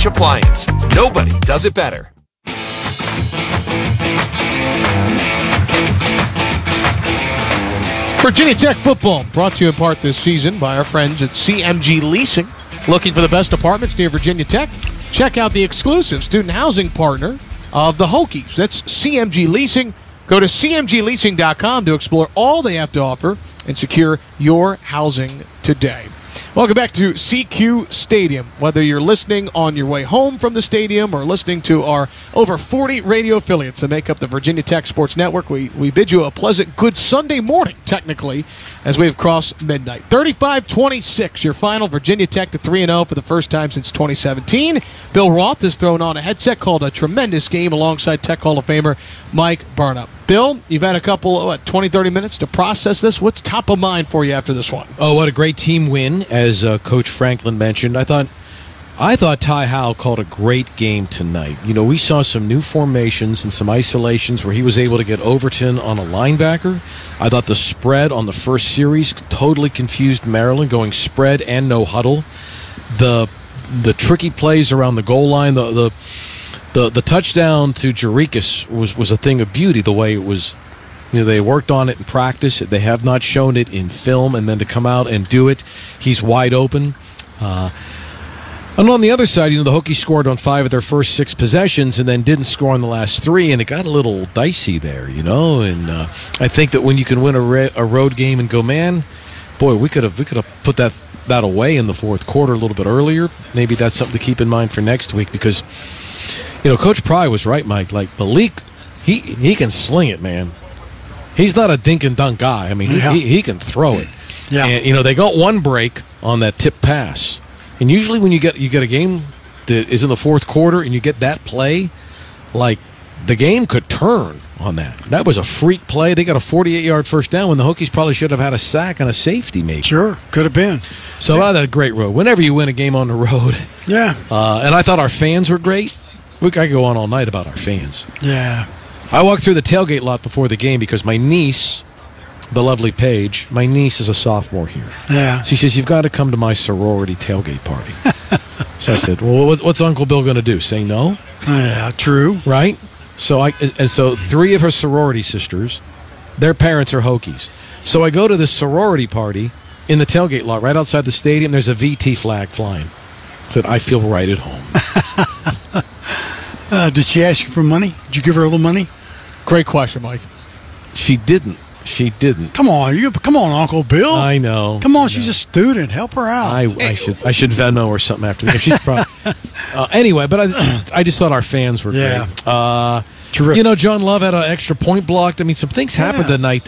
H Appliance. Nobody does it better. Virginia Tech football brought to you in part this season by our friends at CMG Leasing. Looking for the best apartments near Virginia Tech? Check out the exclusive student housing partner of the Hokies. That's CMG Leasing. Go to cmgleasing.com to explore all they have to offer and secure your housing today. Welcome back to CQ Stadium. Whether you're listening on your way home from the stadium or listening to our over 40 radio affiliates that make up the Virginia Tech Sports Network, we bid you a pleasant good Sunday morning, technically, as we have crossed midnight. 35-26, your final. Virginia Tech to 3-0 for the first time since 2017. Bill Roth has thrown on a headset called A Tremendous Game alongside Tech Hall of Famer Mike Barnum. Bill, you've had a couple, 20, 30 minutes to process this. What's top of mind for you after this one? Oh, what a great team win, as Coach Franklin mentioned. I thought Ty Howell called a great game tonight. You know, we saw some new formations and some isolations where he was able to get Overton on a linebacker. I thought the spread on the first series totally confused Maryland, going spread and no huddle. The tricky plays around the goal line, the touchdown to Jarikas was a thing of beauty, the way it was. You know, they worked on it in practice. They have not shown it in film, and then to come out and do it, he's wide open. And on the other side, you know, the Hokies scored on 5 of their first 6 possessions and then didn't score on the last 3, and it got a little dicey there, you know. And I think that when you can win a road game and go, man, boy, we could have put that away in the fourth quarter a little bit earlier. Maybe that's something to keep in mind for next week, because, you know, Coach Pry was right, Mike. Like, Malik, he can sling it, man. He's not a dink and dunk guy. I mean, he can throw it. Yeah. And, you know, they got one break on that tip pass. And usually when you get a game that is in the fourth quarter and you get that play, like, the game could turn on that. That was a freak play. They got a 48-yard first down when the Hokies probably should have had a sack and a safety, maybe. Sure, could have been. So I had a great road. Whenever you win a game on the road. Yeah. And I thought our fans were great. I could go on all night about our fans. Yeah. I walked through the tailgate lot before the game because my niece, the lovely Paige, my niece is a sophomore here. Yeah. She says, you've got to come to my sorority tailgate party. So I said, well, what's Uncle Bill going to do? Say no? Yeah, true. Right? So 3 of her sorority sisters, their parents are Hokies. So I go to this sorority party in the tailgate lot right outside the stadium. There's a VT flag flying. I said, I feel right at home. Did she ask you for money? Did you give her a little money? Great question, Mike. She didn't. Come on, Uncle Bill. I know. Come on, she's a student. Help her out. I should Venmo or something after this. She's probably anyway. But I just thought our fans were great. Terrific. You know, John Love had an extra point blocked. I mean, some things happened tonight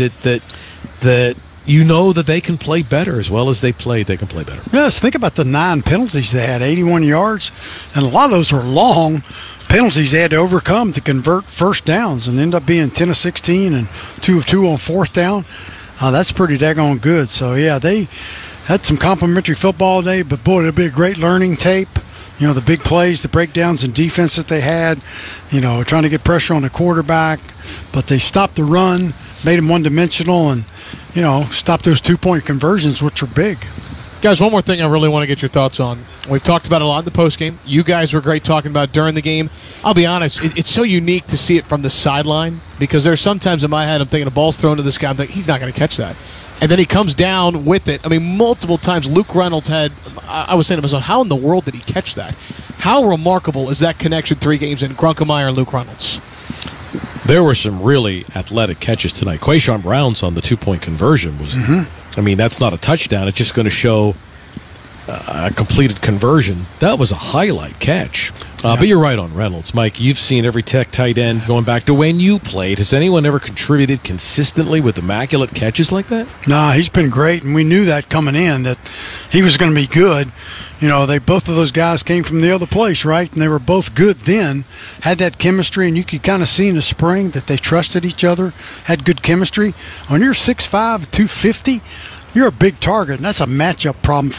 that you know that they can play better as well as they played. They can play better. Yes, think about the 9 penalties they had, 81 yards, and a lot of those were long penalties they had to overcome to convert first downs and end up being 10 of 16 and 2 of 2 on fourth down. That's pretty daggone good. So, yeah, they had some complimentary football today, but, boy, it'll be a great learning tape. You know, the big plays, the breakdowns in defense that they had, you know, trying to get pressure on the quarterback, but they stopped the run, made them one-dimensional, and, you know, stopped those 2-point conversions, which are big. Guys, one more thing I really want to get your thoughts on. We've talked about it a lot in the postgame. You guys were great talking about it during the game. I'll be honest, it's so unique to see it from the sideline because there's sometimes in my head I'm thinking a ball's thrown to this guy. I'm thinking he's not going to catch that. And then he comes down with it. I mean, multiple times Luke Reynolds had, I was saying to myself, how in the world did he catch that? How remarkable is that connection 3 games in Grunkemeyer and Luke Reynolds? There were some really athletic catches tonight. Quayshawn Brown's on the 2-point conversion was. I mean, that's not a touchdown. It's just going to show a completed conversion. That was a highlight catch. But you're right on Reynolds. Mike, you've seen every Tech tight end going back to when you played. Has anyone ever contributed consistently with immaculate catches like that? Nah, he's been great, and we knew that coming in, that he was going to be good. You know, both of those guys came from the other place, right? And they were both good then, had that chemistry, and you could kind of see in the spring that they trusted each other, had good chemistry. When you're 6'5", 250, you're a big target, and that's a matchup problem